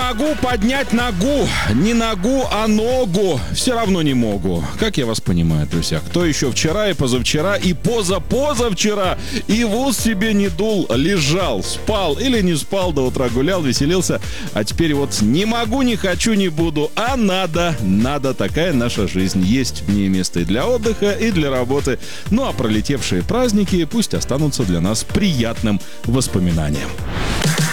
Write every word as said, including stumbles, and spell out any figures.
могу поднять ногу. Не ногу, а ногу. Все равно не могу. Как я вас понимаю, друзья? Кто еще вчера и позавчера и позапозавчера и в ус себе не дул, лежал, спал или не спал, до утра гулял, веселился. А теперь вот не могу, не хочу, не буду, а надо. Надо. Такая наша жизнь. Есть в ней место и для отдыха, и для работы. Ну а пролетевшие праздники пусть останутся для нас приятным воспоминанием.